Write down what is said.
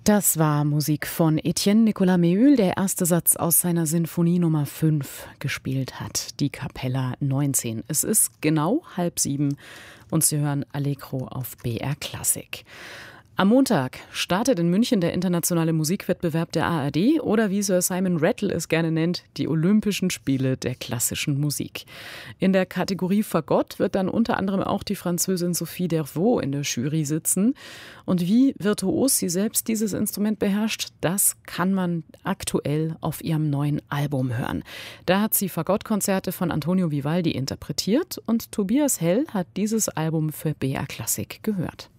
Das war Musik von Etienne Nicolas Méhul, der erste Satz aus seiner Sinfonie Nummer 5 gespielt hat, die Capella 19. Es ist genau 6:30 und Sie hören Allegro auf BR Klassik. Am Montag startet in München der internationale Musikwettbewerb der ARD oder wie Sir Simon Rattle es gerne nennt, die Olympischen Spiele der klassischen Musik. In der Kategorie Fagott wird dann unter anderem auch die Französin Sophie Dervaux in der Jury sitzen. Und wie virtuos sie selbst dieses Instrument beherrscht, das kann man aktuell auf ihrem neuen Album hören. Da hat sie Fagottkonzerte von Antonio Vivaldi interpretiert und Tobias Hell hat dieses Album für BR Klassik gehört.